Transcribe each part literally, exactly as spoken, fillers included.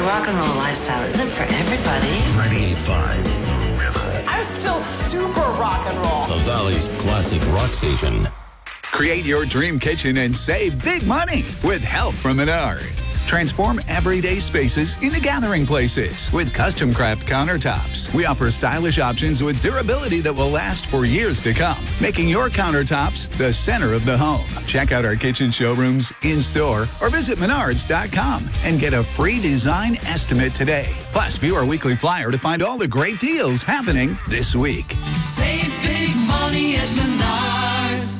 rock and roll lifestyle isn't for everybody. ninety-eight point five, The River. I'm still super rock and roll. The Valley's classic rock station. Create your dream kitchen and save big money with help from Menards. Transform everyday spaces into gathering places with custom craft countertops. We offer stylish options with durability that will last for years to come, making your countertops the center of the home. Check out our kitchen showrooms in-store or visit menards dot com and get a free design estimate today. Plus, view our weekly flyer to find all the great deals happening this week. Save big money at Menards.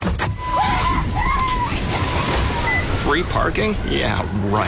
Free parking? Yeah, right.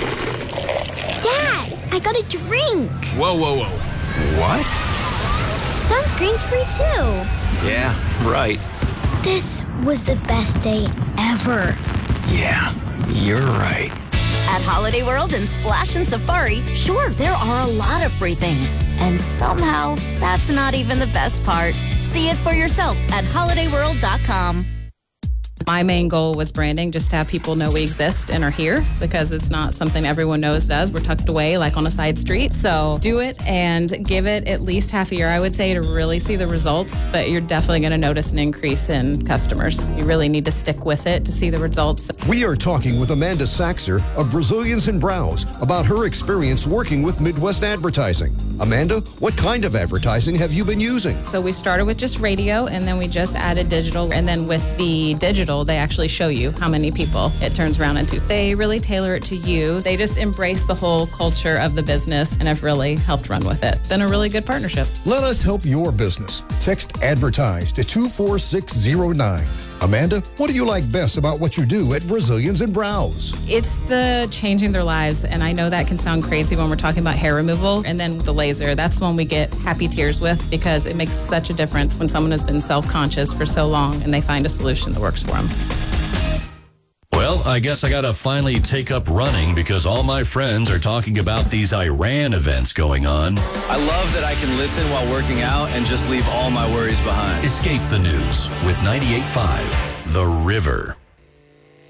Dad, I got a drink. Whoa, whoa, whoa. What? Sunscreen's free too. Yeah, right. This was the best day ever. Yeah, you're right. At Holiday World and Splash and Safari, sure, there are a lot of free things. And somehow, that's not even the best part. See it for yourself at holiday world dot com. My main goal was branding, just to have people know we exist and are here, because it's not something everyone knows does. We're tucked away like on a side street. So do it and give it at least half a year, I would say, to really see the results. But you're definitely going to notice an increase in customers. You really need to stick with it to see the results. We are talking with Amanda Saxer of Brazilians and Brows about her experience working with Midwest Advertising. Amanda, what kind of advertising have you been using? So we started with just radio, and then we just added digital. And then with the digital, they actually show you how many people it turns around into. They really tailor it to you. They just embrace the whole culture of the business and have really helped run with it. Been a really good partnership. Let us help your business. Text ADVERTISE to two four six zero nine. Amanda, what do you like best about what you do at Brazilians and Brows? It's the changing their lives, and I know that can sound crazy when we're talking about hair removal, and then the laser. That's one we get happy tears with, because it makes such a difference when someone has been self-conscious for so long and they find a solution that works for them. Well, I guess I gotta finally take up running because all my friends are talking about these Iran events going on. I love that I can listen while working out and just leave all my worries behind. Escape the news with ninety-eight point five, The River.